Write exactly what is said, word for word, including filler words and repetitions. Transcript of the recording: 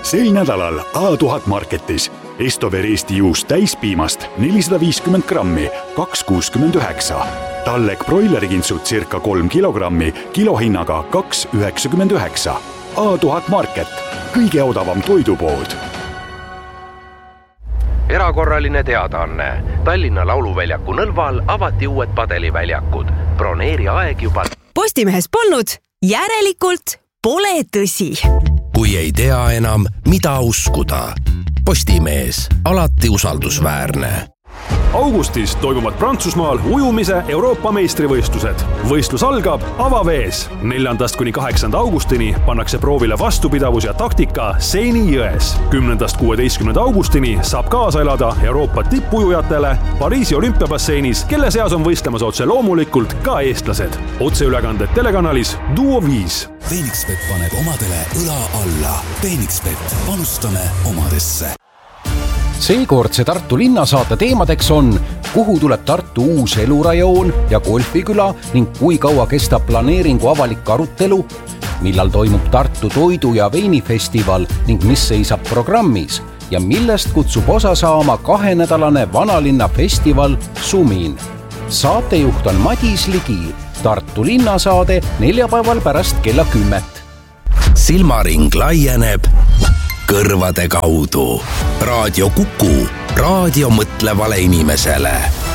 Sel nädalal A tuhat Marketis Estover Eesti juust täispiimast nelisada viiskümmend grammi, kaks kuuskümmend üheksa. Tallek broilerikintsud circa kolm kilogrammi, kilohinnaga kaks üheksakümmend üheksa. A tuhat Market, kõige odavam toidupood. Erakorraline teadaanne. Tallinna Lauluväljaku Nõlval avati uued padeliväljakud. Broneeri aeg juba. Postimehes polnud, järelikult pole tõsi. Kui ei tea enam, mida uskuda. Postimees, alati usaldusväärne. Augustis toimuvad Prantsusmaal ujumise Euroopa meistrivõistlused. Võistlus algab avavees. neljandast kuni kaheksanda augustini pannakse proovile vastupidavus ja taktika Seini jões. kümnendast kuueteistkümnenda augustini saab kaasa elada Euroopa tippujujatele Pariisi olümpiabasseinis, kelle seas on võistlemas otse loomulikult ka eestlased. Otseülekanded telekanalis Duo viis. Phoenixbet paneb omadele õla alla. Phoenixbet, panustame omadesse. Seekordse Tartu linnasaate teemadeks on, kuhu tuleb Tartu uus elurajoon ja golfiküla ning kui kaua kestab planeeringu avalik arutelu, millal toimub Tartu toidu- ja veinifestival ning mis seisab programmis ja millest kutsub osa saama kahenädalane vanalinna festival Sumin. Saatejuht on Madis Ligi. Tartu linnasaade neljapäeval pärast kella kümmet. Silmaring laieneb kõrvade kaudu. Raadio Kuku, raadio mõtlevale inimesele.